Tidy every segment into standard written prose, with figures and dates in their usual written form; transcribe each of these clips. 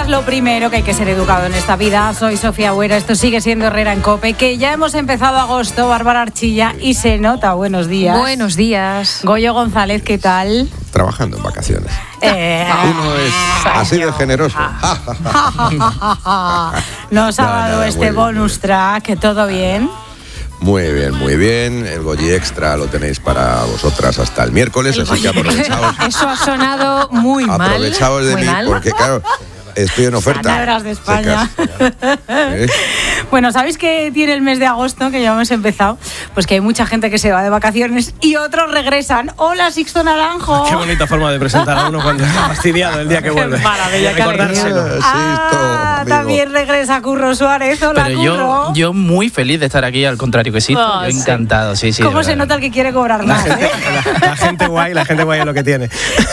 días, lo primero, que hay que ser educado en esta vida. Soy Sofía Agüera, esto sigue siendo Herrera en COPE, que ya hemos empezado agosto, Bárbara Archilla, y se nota. Buenos días. Buenos días. Goyo González, ¿qué tal? Trabajando en vacaciones. Uno es así de generoso. Nos ha dado este bonus track, ¿todo bien? Muy bien. El Goyi Extra lo tenéis para vosotras hasta el miércoles, así que aprovechaos. Eso ha sonado muy mal. Aprovechaos de mí, porque claro, estoy en oferta. Ganadoras de España. Bueno, ¿sabéis que tiene el mes de agosto, que ya hemos empezado? Pues que hay mucha gente que se va de vacaciones y otros regresan. ¡Hola, Sixto Naranjo! Qué bonita forma de presentar a uno cuando está fastidiado el día que vuelve. Qué maravilla, qué recordárselo. También regresa Curro Suárez. Hola, pero Curro. yo muy feliz de estar aquí, al contrario que sí. Yo encantado, sí. ¿Cómo se nota el que quiere cobrar más? La gente guay es lo que tiene.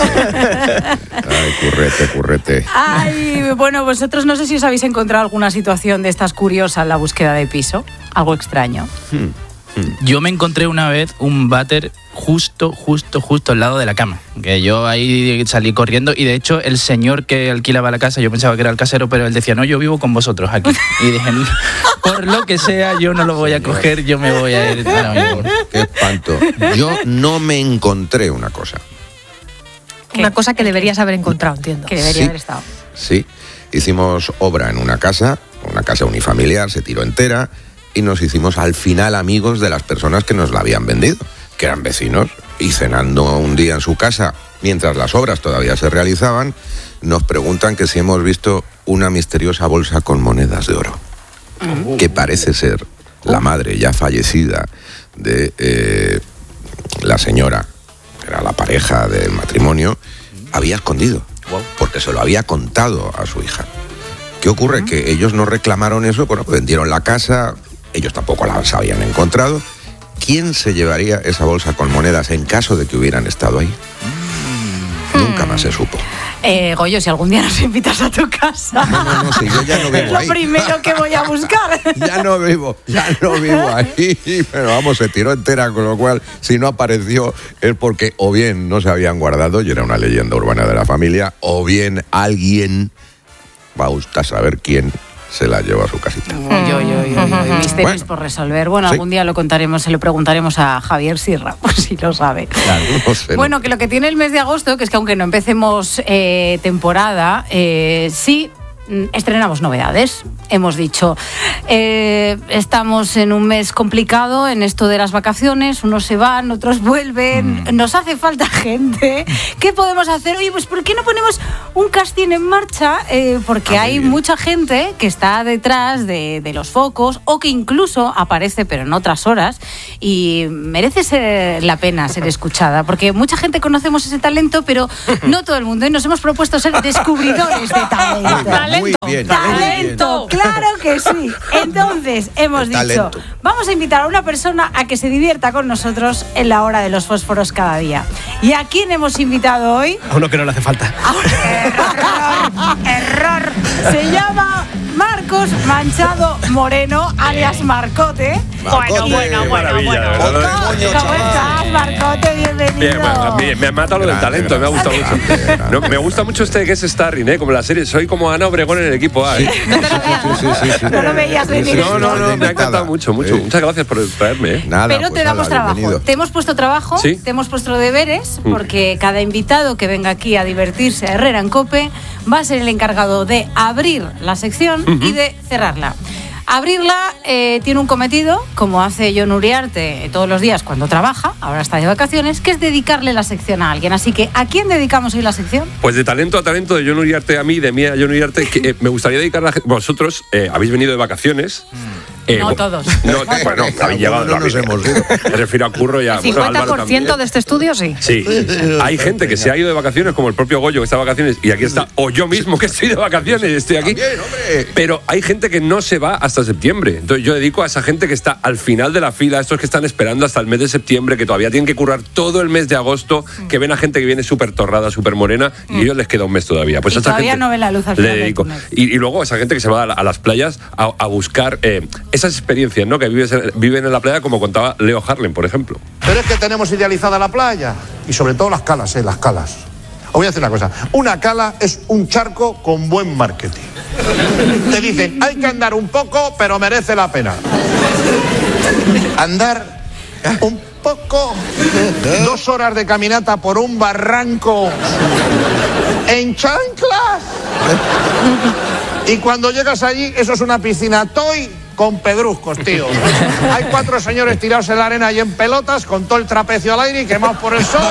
Ay, currete. Ay, bueno, vosotros no sé si os habéis encontrado alguna situación de estas curiosas en la búsqueda de piso. Algo extraño. Yo me encontré una vez un váter justo al lado de la cama. Que yo ahí salí corriendo y de hecho el señor que alquilaba la casa, yo pensaba que era el casero, pero él decía, no, yo vivo con vosotros aquí. Y dije, por lo que sea, yo no lo voy a coger, yo me voy a ir ahora mismo. Qué espanto. Yo no me encontré una cosa. Una cosa que deberías haber encontrado, entiendo. Que debería haber estado. Sí, hicimos obra en una casa unifamiliar, se tiró entera y nos hicimos al final amigos de las personas que nos la habían vendido, que eran vecinos, y cenando un día en su casa, mientras las obras todavía se realizaban, nos preguntan que si hemos visto una misteriosa bolsa con monedas de oro, que parece ser la madre ya fallecida de la señora, que era la pareja del matrimonio, había escondido, porque se lo había contado a su hija. ¿Qué ocurre? Que ellos no reclamaron eso, bueno, vendieron la casa, ellos tampoco las habían encontrado. ¿Quién se llevaría esa bolsa con monedas en caso de que hubieran estado ahí? Nunca más se supo. Goyo, si algún día nos invitas a tu casa, no, si yo ya no vivo es lo ahí. primero que voy a buscar. Ya no vivo ahí, pero vamos, se tiró entera, con lo cual, si no apareció es porque o bien no se habían guardado, y era una leyenda urbana de la familia, o bien alguien, va a usted saber quién, se la lleva a su casita. Misterios por resolver. Bueno, algún día lo contaremos, se lo preguntaremos a Javier Sierra, por si lo sabe. Claro, no sé. Bueno, que lo que tiene el mes de agosto, que es que aunque no empecemos temporada, sí estrenamos novedades. Hemos dicho, estamos en un mes complicado en esto de las vacaciones, unos se van, otros vuelven, nos hace falta gente. ¿Qué podemos hacer? Oye, pues ¿por qué no ponemos un casting en marcha? Porque hay mucha gente que está detrás de los focos o que incluso aparece, pero en otras horas, y merece ser la pena ser escuchada, porque mucha gente conocemos ese talento, pero no todo el mundo, y nos hemos propuesto ser descubridores de talento. Muy bien. ¡Talento! ¡Claro que sí! Entonces, hemos dicho, vamos a invitar a una persona a que se divierta con nosotros en la hora de los fósforos cada día. ¿Y a quién hemos invitado hoy? A uno que no le hace falta. ¡Error! Se llama Marcos Manchado Moreno, alias Marcote. Bueno. ¿Cómo estás, Marcote? Bienvenido. Bien, me ha matado lo del talento, me ha gustado mucho. No, me gusta mucho este que es Starring, como la serie. Soy como Ana Obregón en el equipo A. Sí. No lo veías venir. No, me ha encantado mucho. Muchas gracias por traerme. Nada, pero te damos trabajo. Bienvenido. Te hemos puesto trabajo, ¿Sí? Te hemos puesto deberes, porque cada invitado que venga aquí a divertirse a Herrera en COPE va a ser el encargado de abrir la sección y de cerrarla. Abrirla tiene un cometido, como hace Jon Uriarte todos los días cuando trabaja, ahora está de vacaciones, que es dedicarle la sección a alguien. Así que, ¿a quién dedicamos hoy la sección? Pues de talento a talento, de Jon Uriarte a mí, de mí a Jon Uriarte, que, me gustaría dedicar a vosotros, habéis venido de vacaciones. No todos. No, bueno, habéis llegado. No nos hemos ido. Me refiero a Curro y a... El 50% de este estudio, sí. Sí. Hay gente que se ha ido de vacaciones, como el propio Goyo que está de vacaciones, y aquí está, o yo mismo que estoy de vacaciones y estoy aquí. También, hombre. Pero hay gente que no se va hasta septiembre. Entonces yo dedico a esa gente que está al final de la fila, estos que están esperando hasta el mes de septiembre, que todavía tienen que currar todo el mes de agosto, que ven a gente que viene súper torrada, súper morena, y a ellos les queda un mes todavía. Pues y a esa todavía gente no ven la luz al final le dedico. del túnel. Y luego a esa gente que se va a las playas a buscar esas experiencias, ¿no? Que viven en la playa, como contaba Leo Harlem, por ejemplo. Pero es que tenemos idealizada la playa y sobre todo las calas, las calas. Os voy a decir una cosa. Una cala es un charco con buen marketing. Te dicen, hay que andar un poco, pero merece la pena. Andar un poco, 2 horas de caminata por un barranco en chanclas. Y cuando llegas allí, eso es una piscina toy con pedruscos, tío. Hay 4 señores tirados en la arena y en pelotas, con todo el trapecio al aire y quemados por el sol.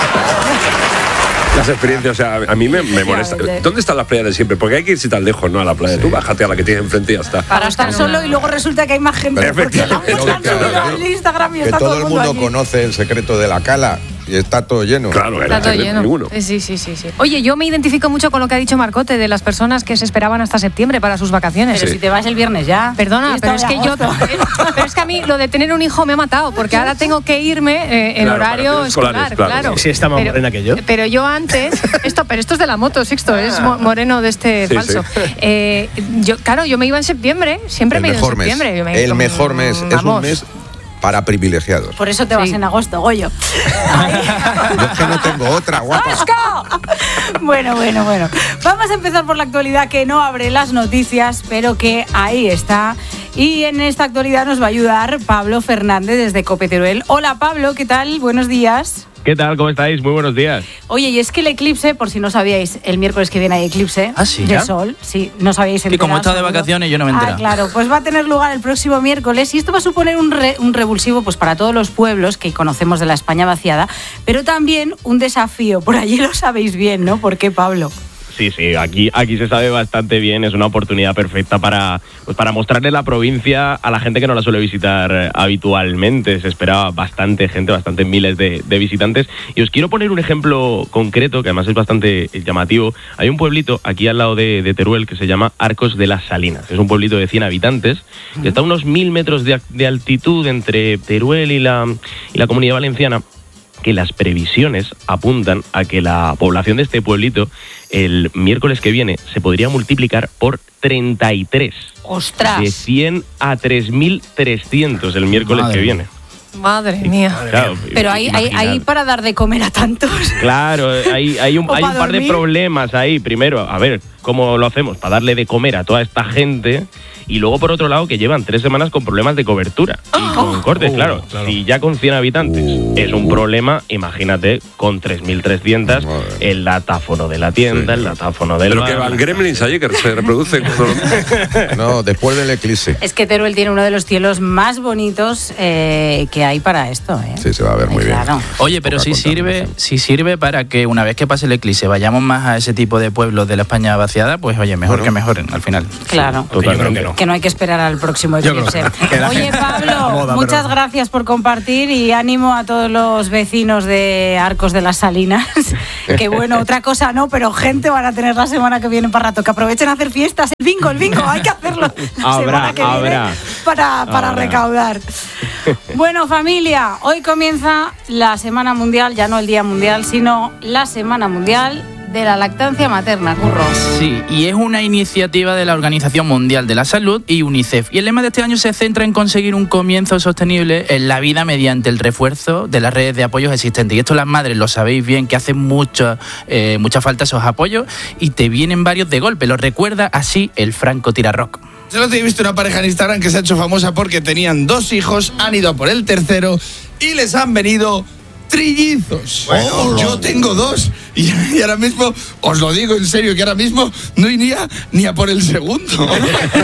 Las experiencias, o sea, a mí me molesta. ¿Dónde están las playas de siempre? Porque hay que irse tan lejos, ¿no? A la playa. Sí. Tú bájate a la que tienes enfrente y ya está. Para estar solo y luego resulta que hay más gente. Porque el Instagram y que está todo el mundo allí. Conoce el secreto de la cala y está todo lleno. Claro, está todo lleno. Ninguno. Sí. Oye, yo me identifico mucho con lo que ha dicho Marcote de las personas que se esperaban hasta septiembre para sus vacaciones. Pero si te vas el viernes ya. Perdona, pero es que pero es que a mí lo de tener un hijo me ha matado, porque ahora tengo que irme en horario escolar, claro. Sí, está más morena que yo. Pero yo antes, pero esto es de la moto, Sixto, es moreno de este falso. Sí. Yo me iba en septiembre, siempre me he ido en septiembre. El mejor mes, es un mes para privilegiados. Por eso te vas en agosto, Goyo. Yo es que no tengo otra, guapa. Bueno. Vamos a empezar por la actualidad que no abre las noticias, pero que ahí está. Y en esta actualidad nos va a ayudar Pablo Fernández desde COPE Teruel. Hola Pablo, ¿qué tal? Buenos días. ¿Qué tal? ¿Cómo estáis? Muy buenos días. Oye, y es que el eclipse, por si no sabíais, el miércoles que viene hay eclipse de sol. Sí, no sabíais enterado. Que como he estado de vacaciones yo no me he enterado. Claro, pues va a tener lugar el próximo miércoles y esto va a suponer un revulsivo pues para todos los pueblos que conocemos de la España vaciada, pero también un desafío. Por allí lo sabéis bien, ¿no? ¿Por qué, Pablo? Sí, aquí se sabe bastante bien, es una oportunidad perfecta para mostrarle la provincia a la gente que no la suele visitar habitualmente. Se espera bastante gente, bastantes miles de visitantes. Y os quiero poner un ejemplo concreto, que además es bastante llamativo. Hay un pueblito aquí al lado de Teruel que se llama Arcos de las Salinas. Es un pueblito de 100 habitantes, que está a unos 1000 metros de altitud entre Teruel y la Comunidad Valenciana, que las previsiones apuntan a que la población de este pueblito el miércoles que viene se podría multiplicar por 33. ¡Ostras! De 100 a 3.300 el miércoles que viene. Madre mía. Claro, pero hay para dar de comer a tantos. Claro, hay un par de problemas ahí. Primero, a ver, ¿cómo lo hacemos? Para darle de comer a toda esta gente. Y luego, por otro lado, que llevan 3 semanas con problemas de cobertura y con cortes, claro. Si ya con 100 habitantes es un problema, imagínate con 3.300 el datáfono de la tienda, el datáfono del Pero bar. que van gremlins allí que se reproducen. No, después del eclipse. Es que Teruel tiene uno de los cielos más bonitos que hay para esto. Sí, se va a ver muy bien. Oye, pero si sirve para que una vez que pase el eclipse vayamos más a ese tipo de pueblos de la España vaciada, pues oye, mejor que mejoren al final. Claro. Totalmente. Que no hay que esperar al próximo eclipse. Oye, Pablo, muchas gracias por compartir y ánimo a todos los vecinos de Arcos de las Salinas. Que bueno, otra cosa no, pero gente van a tener la semana que viene para rato. Que aprovechen a hacer fiestas. El bingo, hay que hacerlo la semana que viene para recaudar. Bueno, familia, hoy comienza la Semana Mundial, ya no el Día Mundial, sino la Semana Mundial de la lactancia materna, Curro. Sí, y es una iniciativa de la Organización Mundial de la Salud y UNICEF. Y el lema de este año se centra en conseguir un comienzo sostenible en la vida mediante el refuerzo de las redes de apoyos existentes. Y esto las madres lo sabéis bien, que hacen mucha falta esos apoyos y te vienen varios de golpe. Lo recuerda así el Franco Tirarrock. Solo te he visto una pareja en Instagram que se ha hecho famosa porque tenían 2 hijos, han ido a por el tercero y les han venido trillizos. Bueno, yo tengo 2 y ahora mismo, os lo digo en serio, que ahora mismo no iría ni a por el segundo. que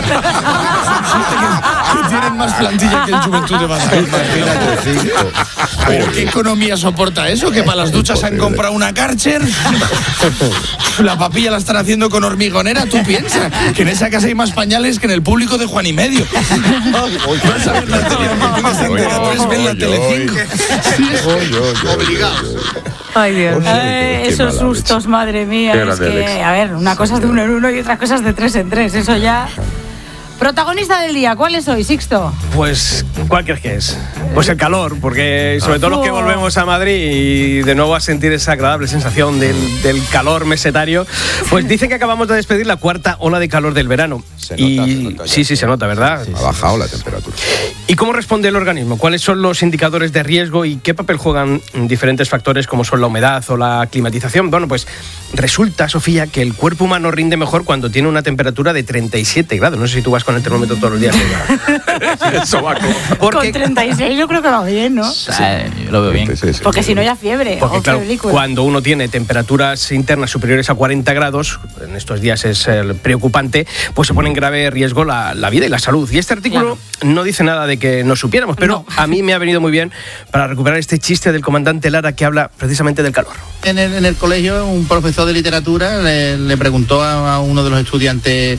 tienen más plantilla que el Juventud de Badalona. Pero ¿qué economía soporta eso? Que para las duchas han comprado una Karcher. La papilla la están haciendo con hormigonera. Tú piensas que en esa casa hay más pañales que en el público de Juan y Medio. Vas a ver la tele, ven la Telecinco. Obligados. Ay, Dios. Esos sustos, madre mía. Es que, a ver, una cosa es de 1 en 1 y otra cosa es de 3 en 3. Eso ya... Protagonista del día, ¿cuál es hoy, Sixto? Pues, ¿cuál crees que es? Pues el calor, porque sobre todo los que volvemos a Madrid y de nuevo a sentir esa agradable sensación del calor mesetario, pues dicen que acabamos de despedir la cuarta ola de calor del verano. Se nota sí, se nota, ¿verdad? Ha bajado la temperatura. ¿Y cómo responde el organismo? ¿Cuáles son los indicadores de riesgo y qué papel juegan diferentes factores como son la humedad o la climatización? Bueno, pues resulta, Sofía, que el cuerpo humano rinde mejor cuando tiene una temperatura de 37 grados. No sé si tú vas con el termómetro todos los días. Con 36 yo creo que va bien, ¿no? Yo lo veo bien. Porque si no ya fiebre. Porque claro, cuando uno tiene temperaturas internas superiores a 40 grados, en estos días es preocupante, pues se pone en grave riesgo la vida y la salud. Y este artículo no dice nada de que no supiéramos, pero a mí me ha venido muy bien para recuperar este chiste del comandante Lara que habla precisamente del calor. En el colegio, un profesor de literatura le preguntó a uno de los estudiantes,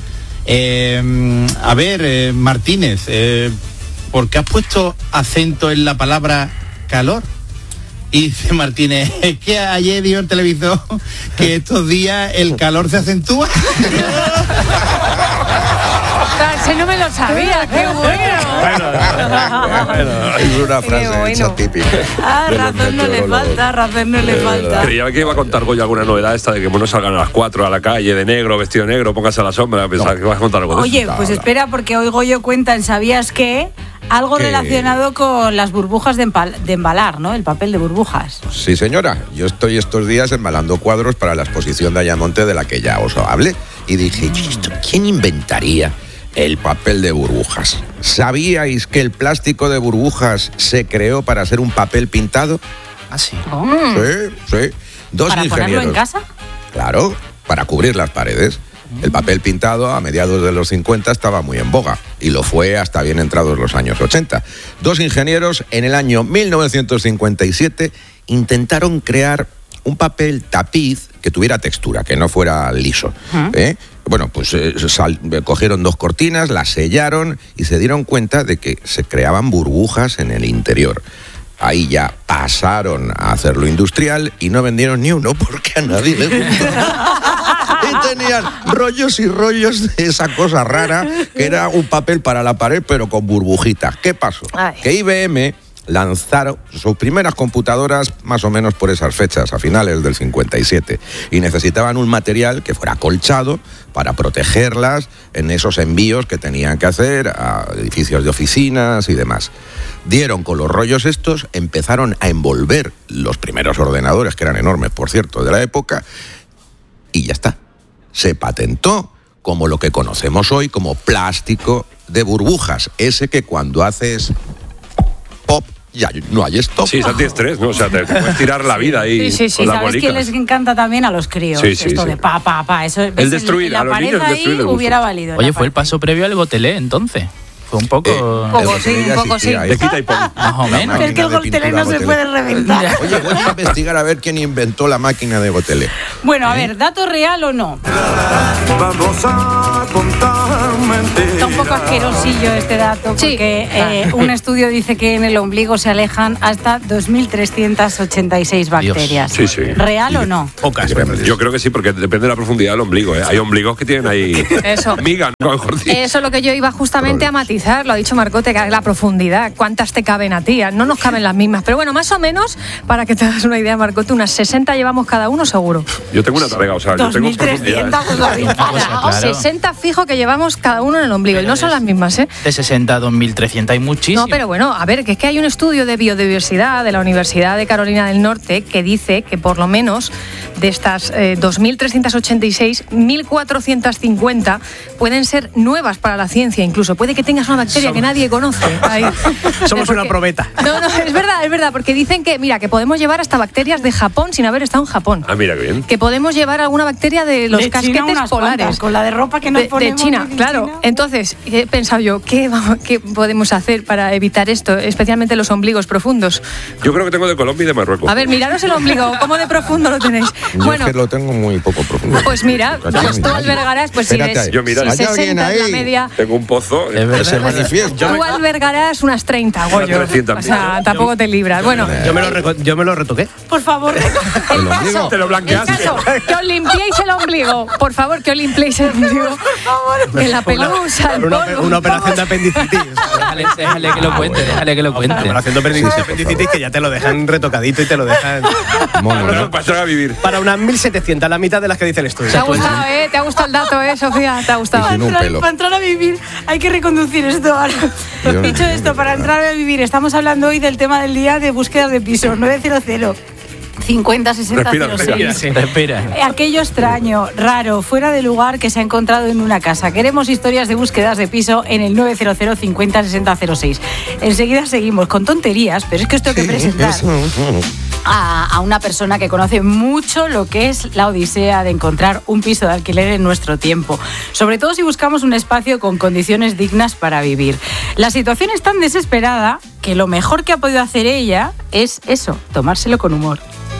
Martínez, ¿por qué has puesto acento en la palabra calor? Y dice Martínez, es que ayer dijo el televisor que estos días el calor se acentúa. Ese no me lo sabía, qué bueno. Es una frase hecha típica. Razón no le falta. Creía que iba a contar Goya alguna novedad esta de que no salgan a las 4 a la calle de negro, vestido de negro, póngase a la sombra. Pensaba que ibas a contar algo de eso. Oye, pues espera, porque hoy Goyo cuenta en ¿Sabías qué? Algo relacionado con las burbujas de embalar, ¿no? El papel de burbujas. Sí, señora. Yo estoy estos días embalando cuadros para la exposición de Ayamonte de la que ya os hablé. Y dije, ¿quién inventaría el papel de burbujas? ¿Sabíais que el plástico de burbujas se creó para hacer un papel pintado? ¿Ah, sí? Sí. ¿Para ponerlo en casa? Claro, para cubrir las paredes. El papel pintado a mediados de los 50 estaba muy en boga y lo fue hasta bien entrados los años 80. Dos ingenieros en el año 1957 intentaron crear un papel tapiz que tuviera textura, que no fuera liso. Bueno, pues cogieron dos cortinas, las sellaron y se dieron cuenta de que se creaban burbujas en el interior. Ahí ya pasaron a hacerlo industrial y no vendieron ni uno porque a nadie le gustó. Y tenían rollos y rollos de esa cosa rara que era un papel para la pared pero con burbujitas. ¿Qué pasó? Que IBM lanzaron sus primeras computadoras más o menos por esas fechas, a finales del 57, y necesitaban un material que fuera acolchado para protegerlas en esos envíos que tenían que hacer a edificios de oficinas y demás. Dieron con los rollos estos, empezaron a envolver los primeros ordenadores, que eran enormes, por cierto, de la época, y ya está. Se patentó como lo que conocemos hoy como plástico de burbujas, ese que cuando haces pop ya no hay stop. Sí, es antiestrés, ¿no? O sea, te puedes tirar la vida ahí con las ¿sabes bolicas? que les encanta también a los críos? Esto de pa. Eso, el destruir, la a los pared niños ahí destruir hubiera valido. Oye, fue el paso previo al Gotelé, entonces. Fue un poco... un poco sí. De quita y pon. Más o menos. Es que el Gotelé no se puede reventar. Oye, voy a investigar a ver quién inventó la máquina de Gotelé. Bueno, a ver, ¿dato real o no? Vamos a contar mentiras. Está un poco asquerosillo este dato, porque un estudio dice que en el ombligo se alejan hasta 2.386 bacterias. Sí, sí. ¿Real o no? Pocas. Yo creo que sí, porque depende de la profundidad del ombligo, ¿eh? Hay ombligos que tienen ahí miga, ¿no? Mejor dicho. Eso es lo que yo iba justamente a matizar, lo ha dicho Marcote, que la profundidad, ¿cuántas te caben a ti? No nos caben las mismas, pero bueno, más o menos, para que te hagas una idea, Marcote, unas 60 llevamos cada uno seguro. Yo tengo una tarea, o sea, yo tengo 2.300, Claro. 60 fijo que llevamos cada uno en el ombligo, y no son las mismas, ¿eh? De 60 a 2.300 hay muchísimo. No, pero bueno, a ver, que es que hay un estudio de biodiversidad de la Universidad de Carolina del Norte que dice que por lo menos de estas 2.386, 1.450 pueden ser nuevas para la ciencia incluso. Puede que tengas una bacteria que nadie conoce. Ahí. Somos una probeta. No, es verdad, porque dicen que, mira, que podemos llevar hasta bacterias de Japón sin haber estado en Japón. Ah, mira, qué bien. Que podemos llevar alguna bacteria de los casquetes China, polares. Cuantas, con la de ropa que nos ponemos. De China, claro. China. Entonces, he pensado yo, ¿qué podemos hacer para evitar esto? Especialmente los ombligos profundos. Yo creo que tengo de Colombia y de Marruecos. A ver, miraros el ombligo, ¿cómo de profundo lo tenéis? Yo es que lo tengo muy poco profundo. Pues mira, pues tú albergarás, pues si Espérate, Yo, mira, si 60 es la media, tengo un pozo. Ese manifiesto. tú albergarás unas 30, Goyo. 300 O sea, tampoco te libras. Bueno, Yo me lo retoqué. Por favor. el caso, Te lo blanqueaste. el caso, que os limpiéis el ombligo. Por favor, que os limpiéis el ombligo. Que la pelusa, el polvo. Una operación de apendicitis. Déjale que lo cuente, déjale que lo cuente. Una operación de apendicitis que ya te lo dejan retocadito y te lo dejan Mono, ¿no? Pasar a vivir. para unas 1.700, la mitad de las que dice el estudio. Te ha gustado, ¿eh? Te ha gustado el dato, Sofía? ¿Te ha gustado? Y sin un pelo. Para entrar a vivir hay que reconducir esto ahora. Dios Dicho mío. esto, para entrar a vivir, estamos hablando hoy del tema del día de búsquedas de piso. 900 50 60 Respira, 06. Respira. Aquello extraño, raro, fuera de lugar que se ha encontrado en una casa. Queremos historias de búsquedas de piso en el 900 50 60 06. Enseguida seguimos con tonterías, pero es que os tengo que presentar a una persona que conoce mucho lo que es la odisea de encontrar un piso de alquiler en nuestro tiempo, sobre todo si buscamos un espacio con condiciones dignas para vivir. La situación es tan desesperada que lo mejor que ha podido hacer ella es eso, tomárselo con humor.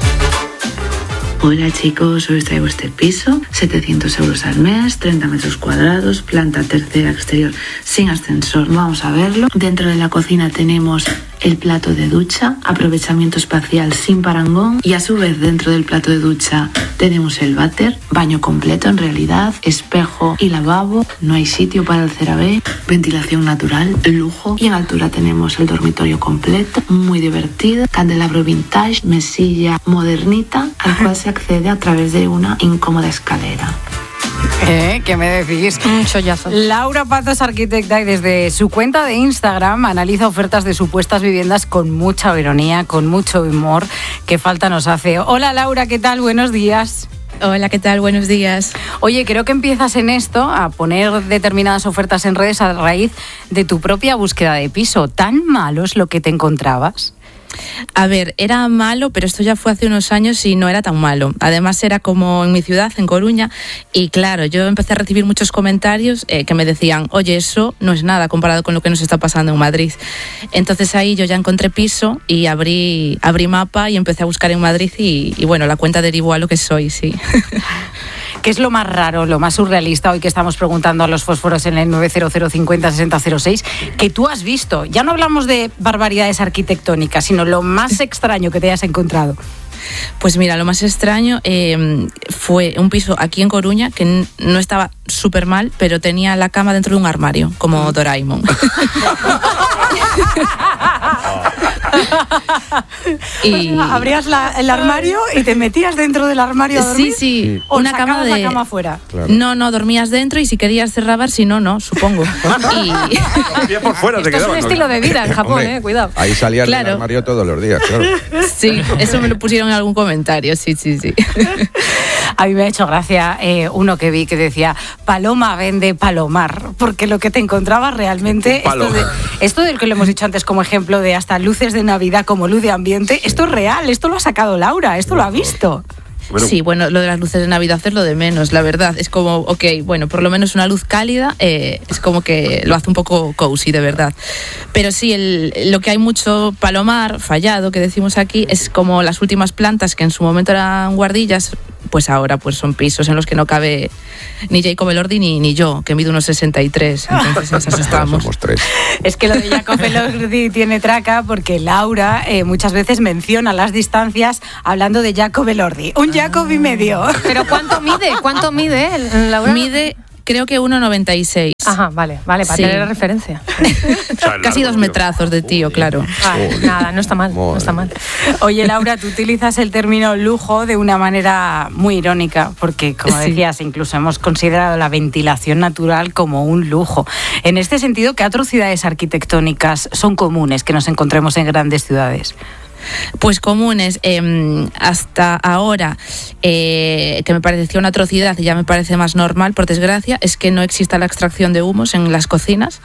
Hola chicos, hoy os traigo este piso, 700 euros al mes, 30 metros cuadrados, planta tercera exterior sin ascensor. Vamos a verlo. Dentro de la cocina tenemos el plato de ducha, aprovechamiento espacial sin parangón, y a su vez dentro del plato de ducha tenemos el váter, baño completo en realidad, espejo y lavabo, no hay sitio para el CeraVe, ventilación natural, lujo, y en altura tenemos el dormitorio completo, muy divertido, candelabro vintage, mesilla modernita, al cual se accede a través de una incómoda escalera. ¿Qué me decís? Un chollazo. Laura Patos, arquitecta, y desde su cuenta de Instagram analiza ofertas de supuestas viviendas con mucha ironía, con mucho humor, que falta nos hace. Hola Laura, ¿qué tal? Buenos días. Hola, ¿qué tal? Buenos días. Oye, creo que empiezas en esto a poner determinadas ofertas en redes a raíz de tu propia búsqueda de piso. ¿Tan malo es lo que te encontrabas? A ver, era malo, pero esto ya fue hace unos años y no era tan malo. Además era como en mi ciudad, en Coruña, y claro, yo empecé a recibir muchos comentarios que me decían, oye, eso no es nada comparado con lo que nos está pasando en Madrid. Entonces ahí yo ya encontré piso y abrí mapa y empecé a buscar en Madrid y bueno, la cuenta derivó a lo que soy, sí. ¿Qué es lo más raro, lo más surrealista hoy que estamos preguntando a los fósforos en el 900 50 60 06 que tú has visto? Ya no hablamos de barbaridades arquitectónicas, sino lo más extraño que te hayas encontrado. Pues mira, lo más extraño fue un piso aquí en Coruña que no estaba súper mal, pero tenía la cama dentro de un armario, como Doraemon. Y abrías el armario y te metías dentro del armario a dormir. Sí. ¿O una cama de la cama afuera? Claro. No, dormías dentro y si querías cerrabas, si no, supongo. Dormía por fuera, esto te es un quedabas, ¿no? estilo de vida en Japón, Hombre, cuidado. Ahí salías Claro. del armario todos los días, claro. Sí, eso me lo pusieron en algún comentario, sí. A mí me ha hecho gracia uno que vi que decía Paloma vende palomar, porque lo que te encontrabas realmente, esto del que lo hemos dicho antes como ejemplo de hasta luces de Navidad como luz de ambiente, esto es real, esto lo ha sacado Laura, esto lo ha visto. Bueno. Sí, bueno, lo de las luces de Navidad es lo de menos, la verdad. Es como, ok, bueno, por lo menos una luz cálida es como que lo hace un poco cozy, de verdad. Pero sí, lo que hay mucho palomar, fallado, que decimos aquí, es como las últimas plantas que en su momento eran guardillas, pues ahora pues son pisos en los que no cabe ni Jacob Elordi ni yo, que mido unos 63, entonces en esas estamos. Somos tres. Es que lo de Jacob Elordi tiene traca porque Laura muchas veces menciona las distancias hablando de Jacob Elordi. Un Jacob y medio. Pero ¿cuánto mide, Laura? Mide, creo que 1,96. Ajá, vale, para Sí. tener referencia. Casi 2 metrazos de tío, claro. Nada, no está mal, no está mal. Oye, Laura, tú utilizas el término lujo de una manera muy irónica, porque, como Sí. decías, incluso hemos considerado la ventilación natural como un lujo. En este sentido, ¿qué atrocidades arquitectónicas son comunes que nos encontremos en grandes ciudades? Pues comunes, hasta ahora, que me pareció una atrocidad y ya me parece más normal, por desgracia, es que no exista la extracción de humos en las cocinas.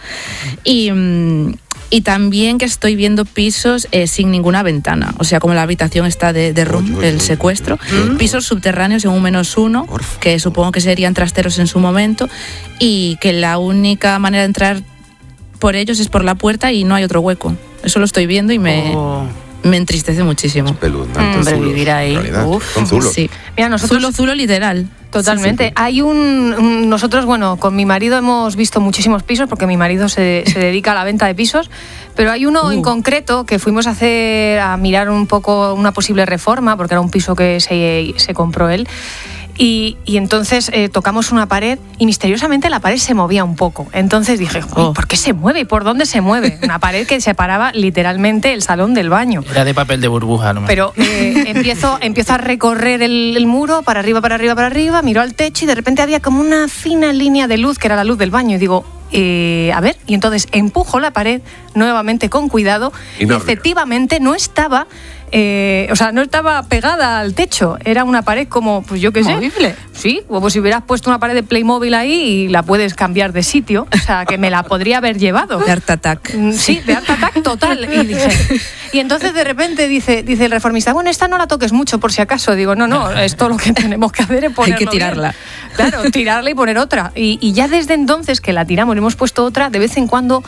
Y también que estoy viendo pisos sin ninguna ventana, o sea, como la habitación está de room, el secuestro, pisos subterráneos en un -1, que supongo que serían trasteros en su momento, y que la única manera de entrar por ellos es por la puerta y no hay otro hueco. Eso lo estoy viendo y me entristece muchísimo. Hombre, vivir ahí. Con zulo. Sí. Mira, nosotros... Zulo literal. Totalmente. Sí. Hay nosotros, bueno, con mi marido hemos visto muchísimos pisos porque mi marido se dedica a la venta de pisos, pero hay uno en concreto que fuimos a mirar un poco una posible reforma porque era un piso que se compró él. Y entonces tocamos una pared y misteriosamente la pared se movía un poco. Entonces dije, ¿por qué se mueve? ¿Y por dónde se mueve? Una pared que separaba literalmente el salón del baño. Era de papel de burbuja, ¿no? Pero empiezo a recorrer el muro para arriba, miro al techo y de repente había como una fina línea de luz que era la luz del baño y digo... a ver, y entonces empujo la pared nuevamente con cuidado y efectivamente no estaba no estaba pegada al techo, era una pared como, pues yo qué sé, ¿movible? Sí, como si hubieras puesto una pared de Playmobil ahí y la puedes cambiar de sitio, o sea, que me la podría haber llevado. De Art Attack. Sí, de Art Attack total. Y entonces de repente dice el reformista, bueno, esta no la toques mucho por si acaso. Digo, no, esto lo que tenemos que hacer es ponerlo. Hay que tirarla. Bien. Claro, tirarla y poner otra. Y ya desde entonces que la tiramos y hemos puesto otra, de vez en cuando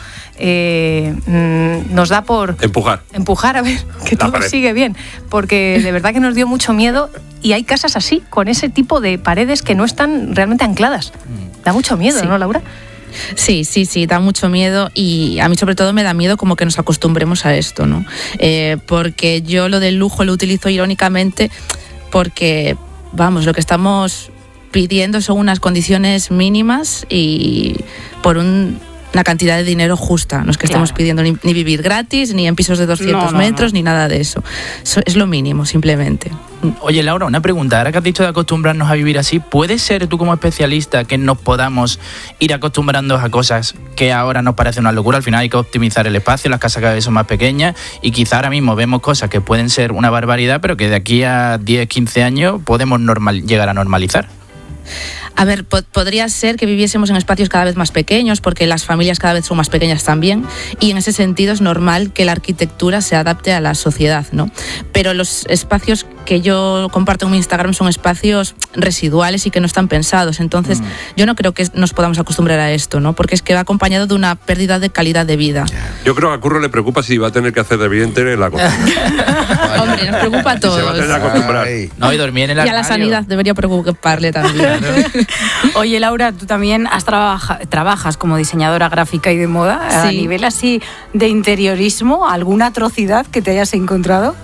nos da por... Empujar, a ver, que todo sigue bien. Porque de verdad que nos dio mucho miedo y hay casas así, con ese tipo de paredes que no están realmente ancladas. Da mucho miedo, Sí. ¿no, Laura? Sí, da mucho miedo y a mí sobre todo me da miedo como que nos acostumbremos a esto, ¿no? Porque yo lo del lujo lo utilizo irónicamente porque, vamos, lo que estamos pidiendo son unas condiciones mínimas y por una cantidad de dinero justa. No es que estemos pidiendo ni vivir gratis, ni en pisos de 200 metros, ni nada de eso. Es lo mínimo, simplemente. Oye, Laura, una pregunta. Ahora que has dicho de acostumbrarnos a vivir así, ¿puede ser tú como especialista que nos podamos ir acostumbrando a cosas que ahora nos parece una locura? Al final hay que optimizar el espacio, las casas cada vez son más pequeñas y quizá ahora mismo vemos cosas que pueden ser una barbaridad, pero que de aquí a 10, 15 años podemos llegar a normalizar. A ver, podría ser que viviésemos en espacios cada vez más pequeños, porque las familias cada vez son más pequeñas también, y en ese sentido es normal que la arquitectura se adapte a la sociedad, ¿no? Pero los espacios que yo comparto en mi Instagram son espacios residuales y que no están pensados, entonces yo no creo que nos podamos acostumbrar a esto, ¿no? Porque es que va acompañado de una pérdida de calidad de vida. Yo creo que a Curro le preocupa si va a tener que hacer de vidente en la cocina. Hombre, nos preocupa a todos. Se va a tener que acostumbrar. No, y dormir en el Y a la sanidad debería preocuparle también. Oye, Laura, tú también trabajas como diseñadora gráfica y de moda. A nivel así de interiorismo, ¿alguna atrocidad que te hayas encontrado?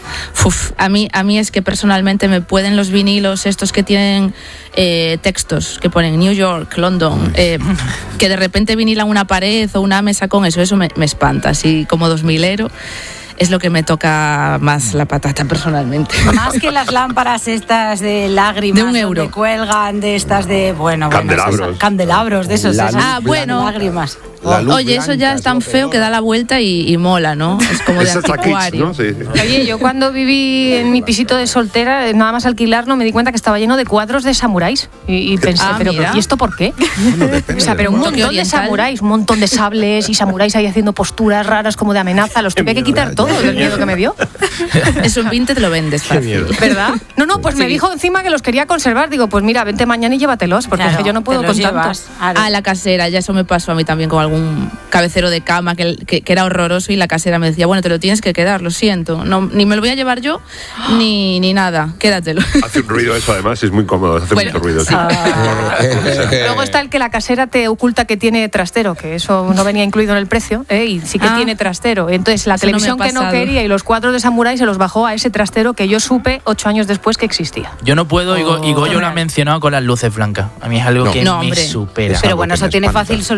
A mí es que personalmente me pueden los vinilos estos que tienen textos que ponen New York, London, que de repente vinilan una pared o una mesa con eso me espanta, así como 2000ero. Es lo que me toca más la patata personalmente. Más que las lámparas estas de lágrimas. De €1. Que cuelgan, de estas de... Candelabros. Candelabros, de esos. Bueno. Lágrimas. Oye, eso ya es tan feo que da la vuelta y mola, ¿no? Es como de anticuario. ¿no? Sí. Oye, yo cuando viví en mi pisito de soltera, nada más alquilarlo, me di cuenta que estaba lleno de cuadros de samuráis. Y pensé, pero ¿y esto por qué? O sea, pero un montón de samuráis, un montón de sables y samuráis ahí haciendo posturas raras como de amenaza. Los tuve que quitar todo del miedo que me dio. Es un pin, te lo vendes fácil. ¿Verdad? No, pues me dijo encima que los quería conservar. Digo, pues mira, vente mañana y llévatelos, porque es que yo no puedo con tanto. A la casera, ya eso me pasó a mí también con algún cabecero de cama que era horroroso y la casera me decía, bueno, te lo tienes que quedar, lo siento. No, ni me lo voy a llevar yo, ni nada, quédatelo. Hace un ruido eso, además, es muy cómodo, hace mucho ruido. Sí. Luego está el que la casera te oculta que tiene trastero, que eso no venía incluido en el precio, y sí que tiene trastero. Entonces la televisión que no quería y los cuadros de samurái se los bajó a ese trastero que yo supe 8 años después que existía. Yo no puedo, y Goyo lo ha mencionado con las luces blancas. A mí es algo que me supera. Pero bueno, eso tiene fácil